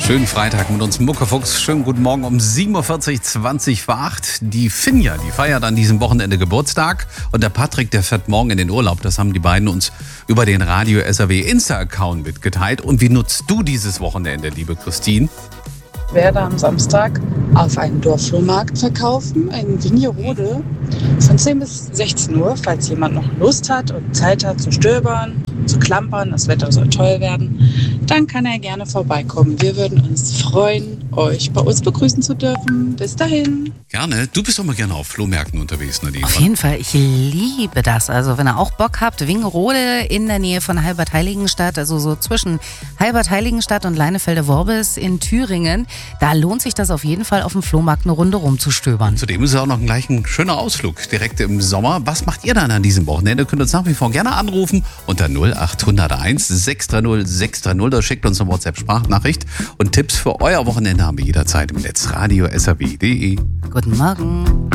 Schönen Freitag mit uns Muckefuchs. Schönen guten Morgen um 7.40 Uhr, 20:08. Die Finja, die feiert an diesem Wochenende Geburtstag. Und der Patrick, der fährt morgen in den Urlaub. Das haben die beiden uns über den Radio SAW Insta-Account mitgeteilt. Und wie nutzt du dieses Wochenende, liebe Christine? Ich werde am Samstag auf einen Dorfflohmarkt verkaufen in Wingerode von 10 bis 16 Uhr, falls jemand noch Lust hat und Zeit hat zu stöbern, zu klampern, das Wetter soll toll werden, dann kann er gerne vorbeikommen. Wir würden uns freuen, euch bei uns begrüßen zu dürfen. Bis dahin. Gerne. Du bist doch mal gerne auf Flohmärkten unterwegs, Nadine. Auf jeden Fall, ich liebe das. Also wenn ihr auch Bock habt, Wingerode in der Nähe von Halbert-Heiligenstadt, also so zwischen Halbert-Heiligenstadt und Leinefelde-Worbis in Thüringen, da lohnt sich das auf jeden Fall, auf dem Flohmarkt eine Runde rumzustöbern. Zudem ist es auch noch gleich ein schöner Ausflug direkt im Sommer. Was macht ihr dann an diesem Wochenende? Könnt uns nach wie vor gerne anrufen unter 0801 630 630. Da schickt uns eine WhatsApp-Sprachnachricht. Und Tipps für euer Wochenende haben wir jederzeit im Netz radio SAW.de. Guten Morgen.